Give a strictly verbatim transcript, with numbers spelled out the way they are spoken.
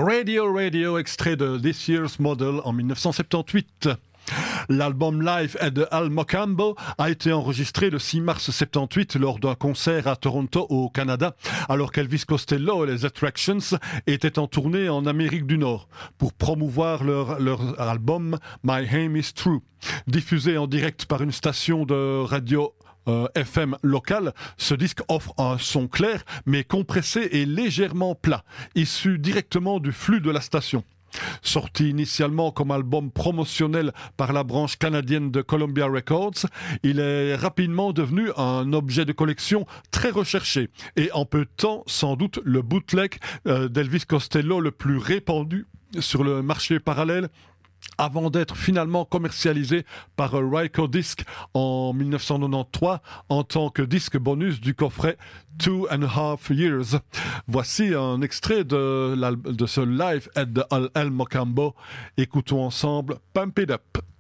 Radio Radio, extrait de This Year's Model en dix-neuf cent soixante-dix-huit. L'album Live at Al Mocambo a été enregistré le six mars soixante-dix-huit lors d'un concert à Toronto au Canada, alors qu'Elvis Costello et les Attractions étaient en tournée en Amérique du Nord pour promouvoir leur, leur album My Aim Is True. Diffusé en direct par une station de radio Euh, F M local, ce disque offre un son clair mais compressé et légèrement plat, issu directement du flux de la station. Sorti initialement comme album promotionnel par la branche canadienne de Columbia Records, il est rapidement devenu un objet de collection très recherché et en peu de temps, sans doute, le bootleg euh, d'Elvis Costello le plus répandu sur le marché parallèle, avant d'être finalement commercialisé par Ryko Disc en dix-neuf cent quatre-vingt-treize en tant que disque bonus du coffret Two and a Half Years. Voici un extrait de, de ce Live at the Al Mocambo. Écoutons ensemble Pump It Up.